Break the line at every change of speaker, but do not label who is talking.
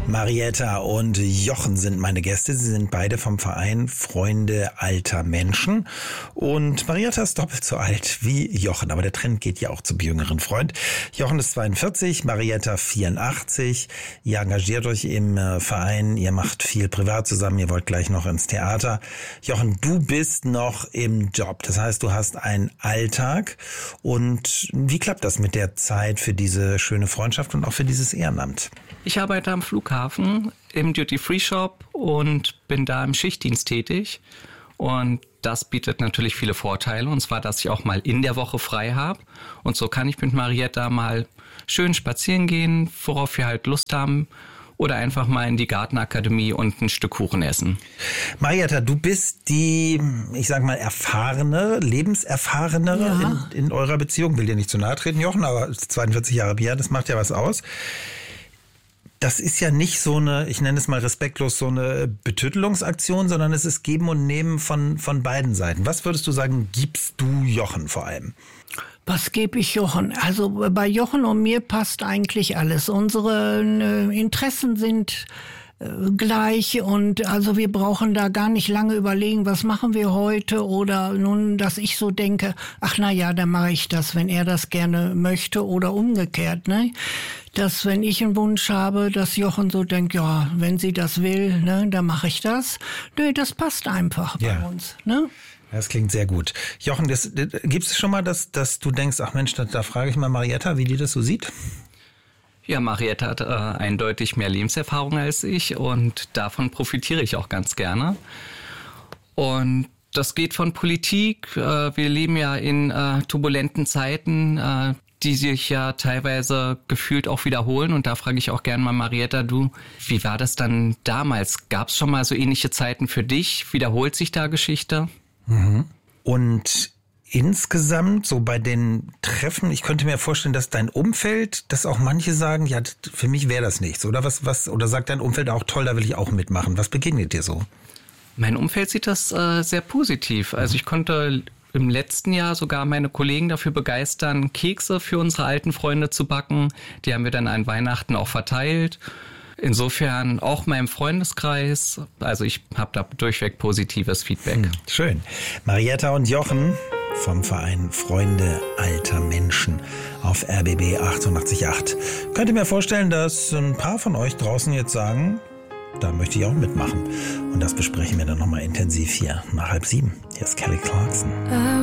Marietta und Jochen sind meine Gäste. Sie sind beide vom Verein Freunde alter Menschen. Und Marietta ist doppelt so alt wie Jochen. Aber der Trend geht ja auch zum jüngeren Freund. Jochen ist 42, Marietta 84. Ihr engagiert euch im Verein. Ihr macht viel privat zusammen. Ihr wollt gleich noch ins Theater. Jochen, du bist noch im Job. Das heißt, du hast einen Alltag. Und wie klappt das mit der Zeit für diese schöne Freundschaft und auch für dieses Ehrenamt?
Ich arbeite am Flughafen im Duty-Free-Shop und bin da im Schichtdienst tätig. Und das bietet natürlich viele Vorteile. Und zwar, dass ich auch mal in der Woche frei habe. Und so kann ich mit Marietta mal schön spazieren gehen, worauf wir halt Lust haben. Oder einfach mal in die Gartenakademie und ein Stück Kuchen essen.
Marietta, du bist die, ich sag mal, lebenserfahrenere in eurer Beziehung. Will dir nicht zu nahe treten, Jochen, aber 42 Jahre Bier, das macht ja was aus. Das ist ja nicht so eine, ich nenne es mal respektlos, so eine Betüttelungsaktion, sondern es ist Geben und Nehmen von beiden Seiten. Was würdest du sagen, gibst du Jochen vor allem?
Was gebe ich Jochen? Also bei Jochen und mir passt eigentlich alles. Unsere Interessen sind gleich und also wir brauchen da gar nicht lange überlegen, was machen wir heute oder nun, dass ich so denke, ach na ja, dann mache ich das, wenn er das gerne möchte oder umgekehrt, ne? Dass wenn ich einen Wunsch habe, dass Jochen so denkt, ja, wenn sie das will, ne, dann mache ich das. Nö, das passt einfach bei uns, ne?
Das klingt sehr gut. Jochen, gibt es schon mal, dass du denkst, ach Mensch, da frage ich mal Marietta, wie die das so sieht?
Ja, Marietta hat eindeutig mehr Lebenserfahrung als ich und davon profitiere ich auch ganz gerne. Und das geht von Politik. Wir leben ja in turbulenten Zeiten, die sich ja teilweise gefühlt auch wiederholen. Und da frage ich auch gerne mal Marietta, du, wie war das dann damals? Gab es schon mal so ähnliche Zeiten für dich? Wiederholt sich da Geschichte?
Mhm. Und insgesamt, so bei den Treffen, ich könnte mir vorstellen, dass dein Umfeld, dass auch manche sagen, ja, für mich wäre das nichts. Oder oder sagt dein Umfeld auch, toll, da will ich auch mitmachen. Was begegnet dir so?
Mein Umfeld sieht das sehr positiv. Also ich konnte im letzten Jahr sogar meine Kollegen dafür begeistern, Kekse für unsere alten Freunde zu backen. Die haben wir dann an Weihnachten auch verteilt. Insofern auch meinem Freundeskreis. Also ich habe da durchweg positives Feedback.
Schön. Marietta und Jochen vom Verein Freunde alter Menschen auf RBB 88.8. Könnt ihr mir vorstellen, dass ein paar von euch draußen jetzt sagen, da möchte ich auch mitmachen. Und das besprechen wir dann nochmal intensiv hier nach 6:30. Hier ist Kelly Clarkson.